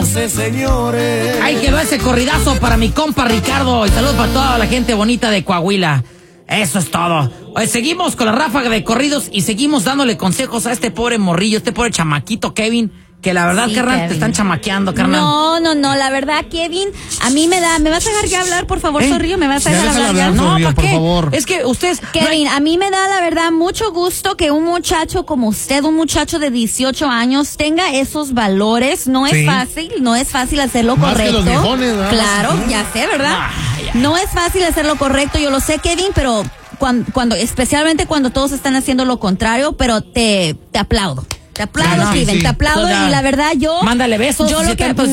12 señores. Ahí quedó ese corridazo para mi compa Ricardo. Y saludos para toda la gente bonita de Coahuila. Eso es todo. Hoy seguimos con la ráfaga de corridos y seguimos dándole consejos a este pobre morrillo, este pobre chamaquito Kevin, que la verdad, Sí, carnal, Kevin. te están chamaqueando, carnal. No, la verdad, Kevin, a mí me vas a dejar ya hablar, por favor, Zorrillo, me vas a Ya dejar déjala hablar ya. hablar, No, Zorrillo, ¿para por qué? favor. Es que ustedes... Kevin, a mí me da la verdad mucho gusto que un muchacho como usted, un muchacho de 18 años, tenga esos valores. No es fácil hacerlo Más que correcto. los viejones, ¿verdad? Claro, ya sé, ¿verdad? No es fácil hacerlo correcto, yo lo sé, Kevin, pero especialmente cuando todos están haciendo lo contrario, pero te aplaudo. Te aplaudo, No, Steven, sí. te aplaudo Toda. y la verdad Mándale besos. Yo lo que... Ay,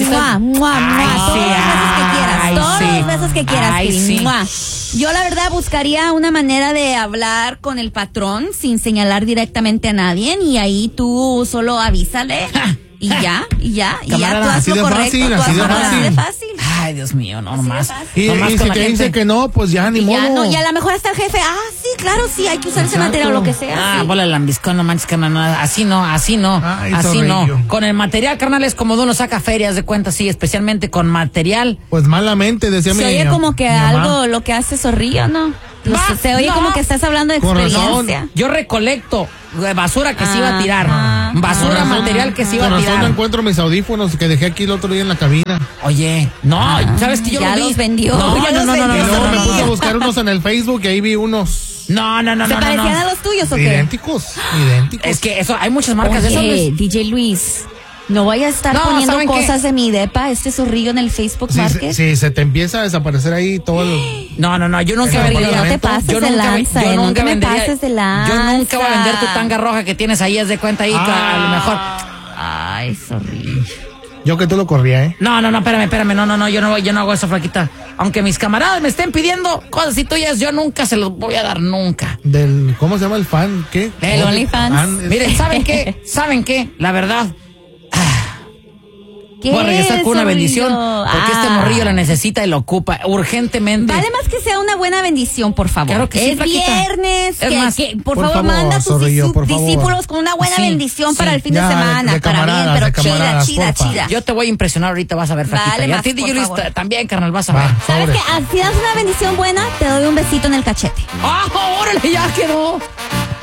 Todos sí, los besos que quieras. ay, Todos sí. los besos que quieras, Ay, Steven. sí. ¡Mua! Yo la verdad buscaría una manera de hablar con el patrón sin señalar directamente a nadie y ahí tú solo avísale y ya Camarada, tú haz así lo de correcto, fácil, tú haz así de lo correcto, fácil. así de fácil. Ay, Dios mío, no nomás. Y Nomás si con la que gente. dice que no, pues ya, ni Y ya, modo. no, y a lo mejor hasta el jefe, sí, claro, sí, hay que usar ese Exacto. material o lo que sea. Ah, sí. bola de lambiscón, no manches, carnal, no, así no, Ay, así no. Zorrillo. Con el material, carnal, es como de uno saca ferias de cuenta, sí, especialmente con material. Pues malamente, decía mi Se oye como que mi mamá. algo lo que hace Zorrillo, ¿no? Va, Se oye no. como que estás hablando de Con razón. experiencia. Yo recolecto basura que se iba a tirar. Basura, Con razón- material que se iba con a razón no tirar. encuentro mis audífonos que dejé aquí el otro día en la cabina. Oye, no, ¿sabes que yo ya lo vi? los vendió, No, ya no, los no, no, no, vendió. Y no, luego no, me no, puse a no. buscar unos en el Facebook y ahí vi unos No, no, no, ¿Se no, no, parecían a no. los tuyos o qué? idénticos. Es que eso, hay muchas marcas de eso. Oye, Luis. DJ Luis, no vaya a estar No, poniendo ¿saben qué? cosas de mi depa, este Zorrillo en el Facebook Market. Si se te empieza a desaparecer ahí todo el... No, yo nunca Zorrillo, vendería. no te pases yo de nunca, lanza, yo no nunca te me vendería. pases de Yo lanza. nunca voy a vender tu tanga roja que tienes ahí, haz de cuenta ahí, que a lo mejor. Ay, Zorrillo. Yo que tú lo corría, ¿eh? No, espérame, no, yo no hago eso, flaquita. Aunque mis camaradas me estén pidiendo cosas así tuyas, yo nunca se los voy a dar, nunca. Del, ¿cómo se llama el fan? ¿Qué? El OnlyFans. Miren, ¿saben qué? La verdad, ¿Qué voy a regresar con una Zorrillo? bendición, porque este morrillo la necesita y lo ocupa urgentemente. Vale más que sea una buena bendición, por favor. Claro que sí, es flaquita. viernes, Es más, por por favor, favor, manda a tus Zorrillo, por favor. discípulos con una buena Sí, bendición sí. para el fin Ya, de semana. de para bien, camaradas, pero de camaradas, chida. porfa. Yo te voy a impresionar ahorita, vas a ver, flaquita. Vale y a más, ti, por DJ Luis, favor. también, carnal, vas a Va, ver. ¿Sabes sobres. qué? Si das una bendición buena, te doy un besito en el cachete. ¡Ah, órale, ya quedó!